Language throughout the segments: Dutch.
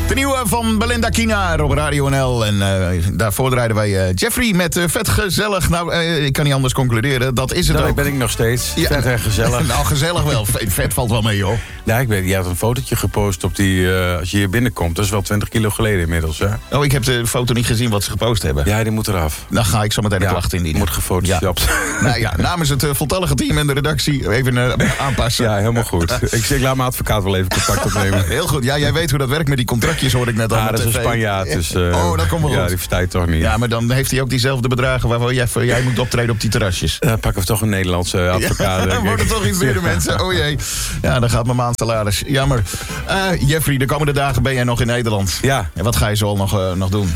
De nieuwe van Belinda Kina op Radio NL. En daarvoor draaiden wij Jeffrey met Vet Gezellig. Nou, ik kan niet anders concluderen. Dat is het dat ook. Ben ik nog steeds. Ja. Vet en gezellig. Nou, gezellig wel. Vet valt wel mee, joh. Ja, je had een fotootje gepost op die... als je hier binnenkomt, dat is wel 20 kilo geleden inmiddels, hè? Oh, ik heb de foto niet gezien wat ze gepost hebben. Ja, die moet eraf. Dan ga ik zo meteen de klacht indienen. Moet gefotoshopt. Ja. Nou ja, namens het voltallige team en de redactie even aanpassen. Ja, helemaal goed. Ik laat mijn advocaat wel even contact opnemen. Heel goed. Ja, jij weet hoe dat werkt met die contractjes, hoorde ik net al. Ja, dat is een Spanjaard. Dus, oh, dat komt wel goed. Ja, die verstaat toch niet. Ja, maar dan heeft hij ook diezelfde bedragen waarvoor jij moet optreden op die terrasjes. Pakken we toch een Nederlandse advocaat. Dan wordt het toch iets duurder, mensen. Oh jee. Ja, dan gaat mijn maandsalaris. Jammer. Jeffrey, de komende dagen ben jij nog in Nederland. Ja. En wat ga je zo nog doen?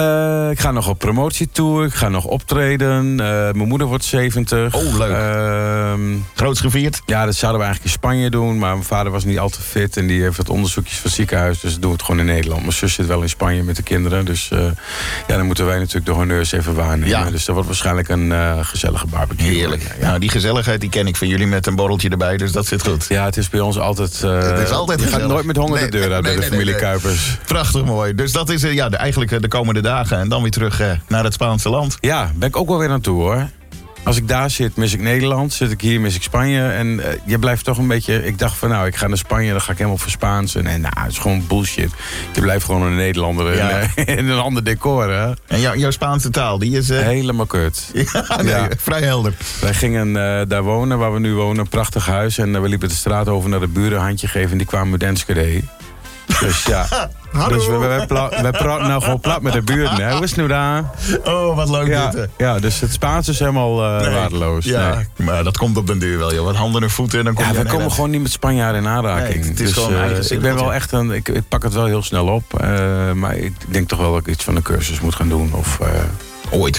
Ik ga nog op promotietour. Ik ga nog optreden. Mijn moeder wordt 70. Oh, leuk. Groots gevierd? Ja, dat zouden we eigenlijk in Spanje doen. Maar mijn vader was niet al te fit. En die heeft wat onderzoekjes van het ziekenhuis. Dus dat doen we het gewoon in Nederland. Mijn zus zit wel in Spanje met de kinderen. Dus dan moeten wij natuurlijk de honneurs even waarnemen. Ja. Dus dat wordt waarschijnlijk een gezellige barbecue. Heerlijk. Ja. Nou, die gezelligheid die ken ik van jullie met een borreltje erbij. Dus dat zit goed. Ja, het is bij ons altijd... het is altijd je gaat nooit met honger de deur uit bij de familie Kuipers. Prachtig mooi. Dus dat is eigenlijk de komende dagen en dan weer terug naar het Spaanse land. Ja, ben ik ook wel weer naartoe, hoor. Als ik daar zit, mis ik Nederland. Zit ik hier, mis ik Spanje. En je blijft toch een beetje... Ik dacht van, ik ga naar Spanje, dan ga ik helemaal voor Spaans. En het is gewoon bullshit. Je blijft gewoon een Nederlander in een ander decor, hè. En jouw Spaanse taal, die is... Helemaal kut. Vrij helder. Wij gingen daar wonen, waar we nu wonen. Een prachtig huis. En we liepen de straat over naar de buren, een handje geven. En die kwamen met Enschede. Dus ja... Dus we praten nou gewoon plat met de buurten. Hè? Hoe is het nu daar? Oh, wat leuk dit. Ja, dus het Spaans is helemaal waardeloos. Ja, nee. Maar dat komt op den duur wel, joh. Wat handen en voeten en dan kom je... we komen gewoon niet met Spanjaarden in aanraking. Nee, het is gewoon ik ben wel echt ik pak het wel heel snel op. Maar ik denk toch wel dat ik iets van een cursus moet gaan doen. Of, ooit.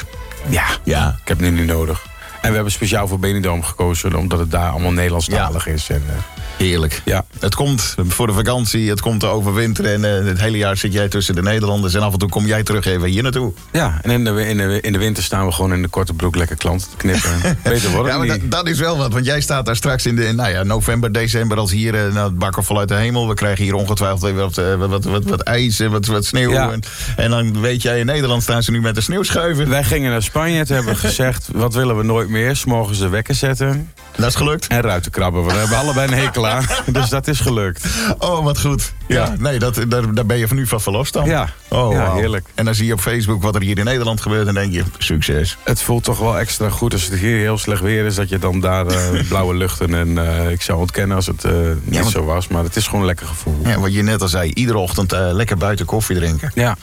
Ja, ik heb het nu niet nodig. En we hebben speciaal voor Benidorm gekozen, omdat het daar allemaal Nederlandstalig is. En, heerlijk. Ja. Het komt voor de vakantie, het komt te overwinteren. En het hele jaar zit jij tussen de Nederlanders. En af en toe kom jij terug even hier naartoe. Ja, en in de winter staan we gewoon in de korte broek lekker klanten te knippen. Beter worden ja, maar dat is wel wat. Want jij staat daar straks in november, december als hier het bakken vanuit de hemel. We krijgen hier ongetwijfeld even wat ijs en wat sneeuw. Ja. En dan weet jij, in Nederland staan ze nu met de sneeuwschuiven. Wij gingen naar Spanje. Toen hebben we gezegd, wat willen we nooit meer? 's Morgens de wekker zetten. Dat is gelukt. En ruiten krabben. We hebben allebei een hekel aan. Dus dat is gelukt. Oh, wat goed. Ja. Nee, daar ben je van nu van verlost dan. Ja, heerlijk. En dan zie je op Facebook wat er hier in Nederland gebeurt en denk je, succes. Het voelt toch wel extra goed als het hier heel slecht weer is, dat je dan daar blauwe luchten en ik zou ontkennen als het niet zo was. Maar het is gewoon een lekker gevoel. Ja, wat je net al zei, iedere ochtend lekker buiten koffie drinken. Ja.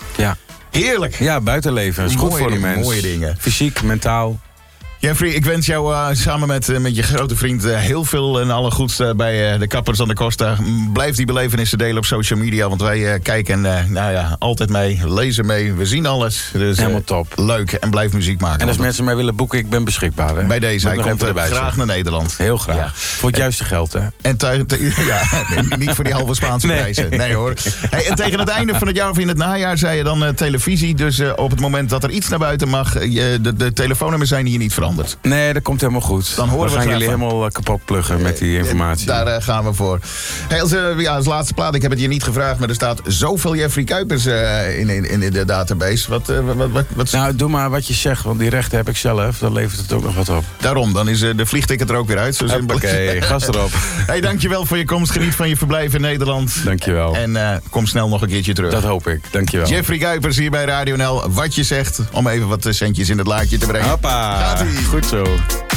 Heerlijk. Ja, buitenleven. Is goed voor de mens. Mooie dingen. Fysiek, mentaal. Jeffrey, ik wens jou samen met je grote vriend heel veel en alle goeds bij de Kappers aan de Costa. Blijf die belevenissen delen op social media, want wij kijken altijd mee, lezen mee, we zien alles. Dus, helemaal top. Leuk en blijf muziek maken. En als mensen mij willen boeken, ik ben beschikbaar. Hè? Bij deze, hij komt graag naar Nederland. Heel graag. Ja. Voor het juiste geld, hè? En niet voor die halve Spaanse prijzen. Nee hoor. Hey, en tegen het einde van het jaar of in het najaar zei je dan televisie. Dus op het moment dat er iets naar buiten mag, de telefoonnummers zijn hier niet veranderd. Nee, dat komt helemaal goed. Dan horen we gaan jullie helemaal kapot pluggen met die informatie. Daar gaan we voor. Hey, als laatste plaat, ik heb het je niet gevraagd, maar er staat zoveel Jeffrey Kuipers in de database. Wat... Nou, doe maar wat je zegt, want die rechten heb ik zelf. Dan levert het ook nog wat op. Daarom, dan is de vliegticket er ook weer uit. Oké, gas erop. Hey, dankjewel voor je komst. Geniet van je verblijf in Nederland. Dankjewel. En kom snel nog een keertje terug. Dat hoop ik, dankjewel. Jeffrey Kuipers hier bij Radio NL. Wat je zegt, om even wat centjes in het laadje te brengen. Hoppa. Gaat-ie. Goed zo.